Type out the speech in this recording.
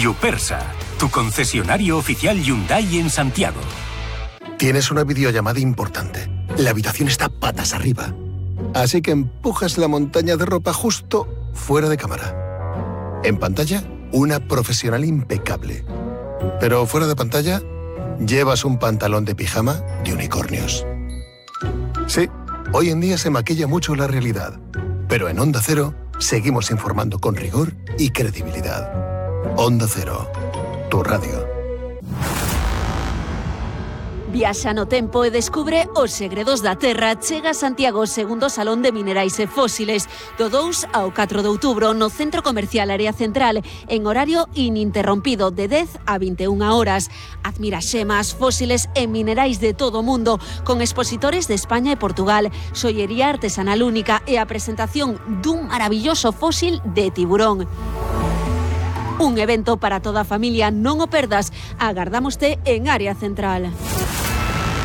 Yupersa, tu concesionario oficial Hyundai en Santiago. Tienes una videollamada importante. La habitación está patas arriba. Así que empujas la montaña de ropa justo fuera de cámara. En pantalla, una profesional impecable. Pero fuera de pantalla, llevas un pantalón de pijama de unicornios. Sí, hoy en día se maquilla mucho la realidad. Pero en Onda Cero, seguimos informando con rigor y credibilidad. Onda Cero, tu radio. Viaxa no tempo e descubre os segredos da Terra. Chega a Santiago o segundo Salón de Minerais e Fósiles do 2 ao 4 de outubro no Centro Comercial Área Central en horario ininterrompido de 10 a 21 horas. Admira xemas, fósiles e minerais de todo o mundo con expositores de España e Portugal, xollería artesanal única e a presentación dun maravilloso fósil de tiburón. Un evento para toda a familia, non o perdas. Agardámoste en Área Central.